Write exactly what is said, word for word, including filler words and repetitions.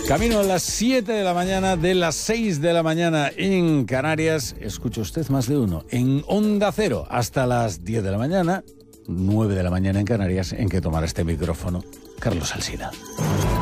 Camino a las siete de la mañana, de las seis de la mañana en Canarias. Escucha usted más de uno. En Onda Cero, hasta las diez de la mañana, nueve de la mañana en Canarias, en que tomará este micrófono Carlos Alsina.